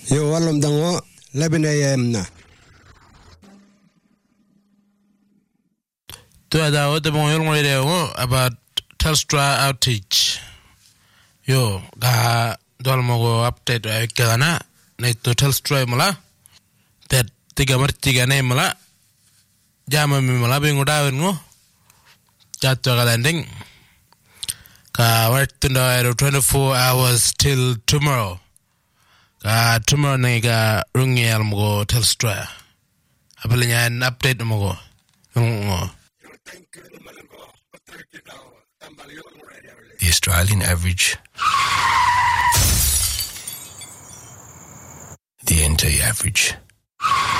Yo walum dango 11 a.m. na. Tuada o de bon yol ngore about Telstra outage. Yo ga dolmo go update ay kana ne to Telstra mala that tiga martiga ne mala jama mi mala be ngodawen ngo chatto ga landing ka wartunda 24 hours till tomorrow. Tomorrow nega rungi almo Telstra. Apalnya an update mo go. The Australian average. The NT average.